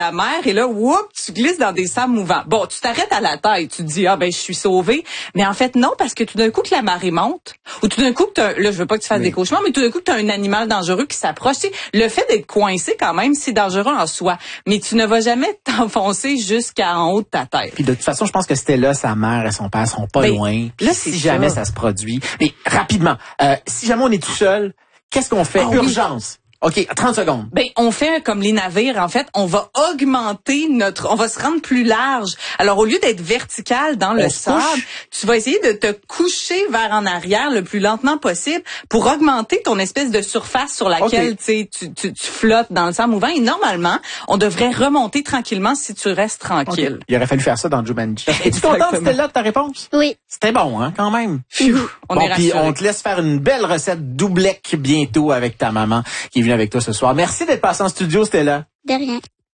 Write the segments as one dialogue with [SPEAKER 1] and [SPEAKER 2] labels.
[SPEAKER 1] la mer et là, whoop, tu glisses dans des sables mouvants. Bon, tu t'arrêtes à la taille, tu te dis ah ben je suis sauvé, mais en fait non parce que tout d'un coup que la marée monte ou tout d'un coup que là je veux pas que tu fasses des cauchemars, mais tout d'un coup que tu as un animal dangereux qui s'approche, tu sais, le fait d'être coincé quand même c'est dangereux en soi, mais tu ne vas jamais t'enfoncer jusqu'en haut de ta tête.
[SPEAKER 2] Puis de toute façon, je pense que c'était là sa mère et son père sont pas loin. Là si jamais ça se produit. Mais rapidement, si jamais on est tout seul, qu'est-ce qu'on fait? Urgence. OK, 30 secondes.
[SPEAKER 1] Ben, on fait comme les navires, en fait, on va augmenter on va se rendre plus large. Alors, au lieu d'être vertical dans le sable, tu vas essayer de te coucher vers en arrière le plus lentement possible pour augmenter ton espèce de surface sur laquelle, tu flottes dans le sable mouvant. Et normalement, on devrait remonter tranquillement si tu restes tranquille.
[SPEAKER 2] Il aurait fallu faire ça dans Jumanji. Es-tu contente, Stella, de ta réponse?
[SPEAKER 3] Oui.
[SPEAKER 2] C'était bon, hein, quand même. Puis on te laisse faire une belle recette doublec bientôt avec ta maman qui est venue avec toi ce soir. Merci d'être passé en studio, Stella.
[SPEAKER 3] De rien.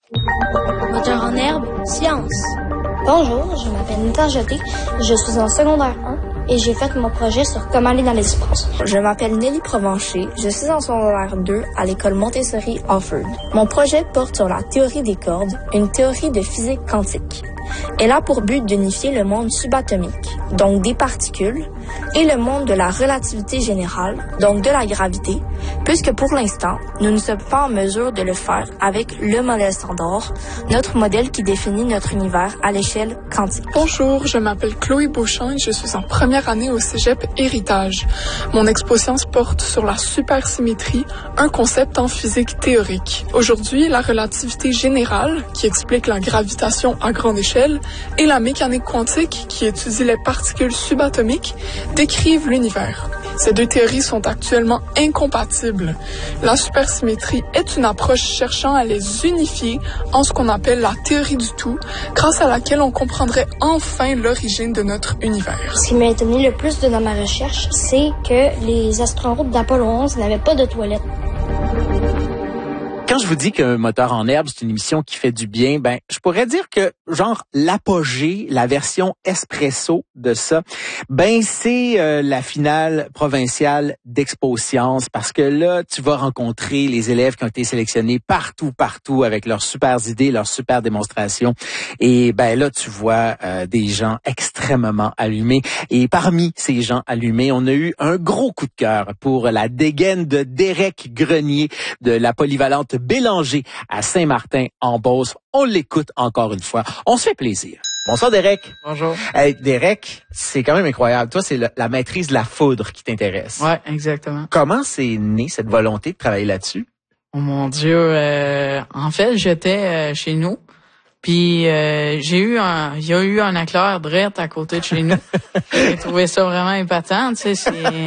[SPEAKER 4] Moteur en herbe, science.
[SPEAKER 5] Bonjour, je m'appelle Nita Jeté, je suis en secondaire 1 et j'ai fait mon projet sur comment aller dans l'espace.
[SPEAKER 6] Je m'appelle Nelly Provencher, je suis en secondaire 2 à l'école Montessori Offord. Mon projet porte sur la théorie des cordes, une théorie de physique quantique. Elle a pour but d'unifier le monde subatomique, donc des particules, et le monde de la relativité générale, donc de la gravité, puisque pour l'instant, nous ne sommes pas en mesure de le faire avec le modèle standard, notre modèle qui définit notre univers à l'échelle quantique.
[SPEAKER 7] Bonjour, je m'appelle Chloé Beauchamp et je suis en première année au Cégep Héritage. Mon expo-science porte sur la supersymétrie, un concept en physique théorique. Aujourd'hui, la relativité générale, qui explique la gravitation à grande échelle, et la mécanique quantique, qui étudie les particules subatomiques, décrivent l'univers. Ces deux théories sont actuellement incompatibles. La supersymétrie est une approche cherchant à les unifier en ce qu'on appelle la théorie du tout, grâce à laquelle on comprendrait enfin l'origine de notre univers.
[SPEAKER 5] Ce qui m'a étonné le plus dans ma recherche, c'est que les astronautes d'Apollo 11 n'avaient pas de toilette.
[SPEAKER 2] Quand je vous dis qu'un moteur en herbe, c'est une émission qui fait du bien, ben, je pourrais dire que, genre, l'apogée, la version espresso de ça, ben, c'est la finale provinciale d'Expo Science, parce que là, tu vas rencontrer les élèves qui ont été sélectionnés partout, avec leurs super idées, leurs super démonstrations. Et ben là, tu vois des gens extrêmement allumés. Et parmi ces gens allumés, on a eu un gros coup de cœur pour la dégaine de Derek Grenier de la polyvalente Bélanger à Saint-Martin-en-Beauce. On l'écoute encore une fois. On se fait plaisir. Bonsoir, Derek.
[SPEAKER 8] Bonjour.
[SPEAKER 2] Hey, Derek, c'est quand même incroyable. Toi, c'est la maîtrise de la foudre qui t'intéresse.
[SPEAKER 8] Ouais, exactement.
[SPEAKER 2] Comment c'est né cette volonté de travailler là-dessus?
[SPEAKER 8] Oh mon Dieu, en fait, j'étais chez nous. Puis il y a eu un éclair direct à côté de chez nous. J'ai trouvé ça vraiment épatant, tu sais,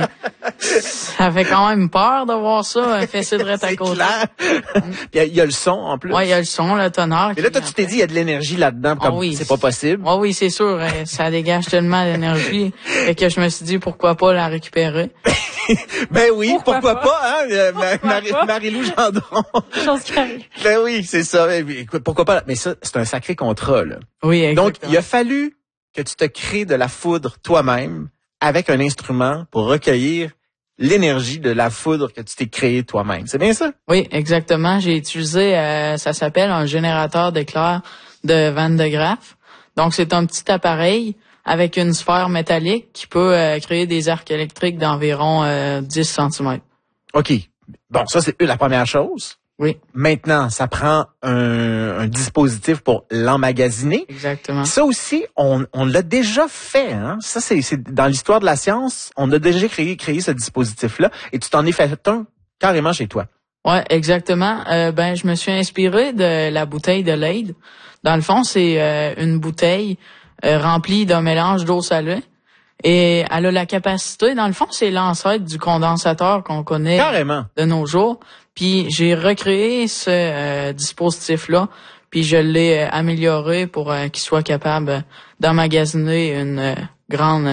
[SPEAKER 8] ça fait quand même peur de voir ça fesser direct à côté.
[SPEAKER 2] Puis il y a le son en plus.
[SPEAKER 8] Ouais, il y a le son, le tonnerre.
[SPEAKER 2] Et là toi tu t'es dit il y a de l'énergie là-dedans comme c'est pas possible.
[SPEAKER 8] Oui, c'est sûr, ça dégage tellement d'énergie et que je me suis dit pourquoi pas la récupérer.
[SPEAKER 2] Ben oui, pourquoi pas hein, Marie-Lou Gendron. Ben oui, c'est ça. Écoute, pourquoi pas? Mais ça, c'est un sacré contrat, là.
[SPEAKER 8] Oui, exactement.
[SPEAKER 2] Donc, il a fallu que tu te crées de la foudre toi-même avec un instrument pour recueillir l'énergie de la foudre que tu t'es créée toi-même. C'est bien ça?
[SPEAKER 8] Oui, exactement. J'ai utilisé, ça s'appelle un générateur d'éclairs de Van de Graaff. Donc, c'est un petit appareil avec une sphère métallique qui peut créer des arcs électriques d'environ 10 cm. OK.
[SPEAKER 2] Bon, ça, c'est la première chose.
[SPEAKER 8] Oui.
[SPEAKER 2] Maintenant, ça prend un dispositif pour l'emmagasiner.
[SPEAKER 8] Exactement.
[SPEAKER 2] Ça aussi, on l'a déjà fait. Hein? Ça, c'est dans l'histoire de la science, on a déjà créé ce dispositif-là et tu t'en es fait un carrément chez toi.
[SPEAKER 8] Ouais, exactement. Je me suis inspiré de la bouteille de Leyde. Dans le fond, c'est une bouteille remplie d'un mélange d'eau salée. Et elle a la capacité, dans le fond, c'est l'ancêtre du condensateur qu'on connaît de nos jours. Puis j'ai recréé ce dispositif-là, puis je l'ai amélioré pour qu'il soit capable d'emmagasiner une grande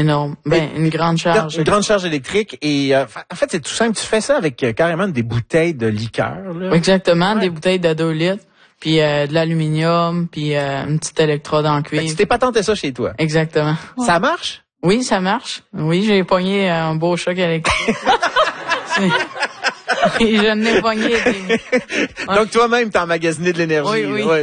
[SPEAKER 8] charge.
[SPEAKER 2] Une grande charge électrique. Et en fait, c'est tout simple. Tu fais ça avec carrément des bouteilles de liqueur. Là.
[SPEAKER 8] Exactement, des bouteilles de 2 litres. Puis de l'aluminium, puis une petite électrode en cuivre.
[SPEAKER 2] Tu t'es patenté ça chez toi.
[SPEAKER 8] Exactement.
[SPEAKER 2] Ouais. Ça marche?
[SPEAKER 8] Oui, ça marche. Oui, j'ai pogné un beau choc électrique. Et je n'ai pogné.
[SPEAKER 2] Donc toi-même, t'as emmagasiné de l'énergie.
[SPEAKER 8] Oui.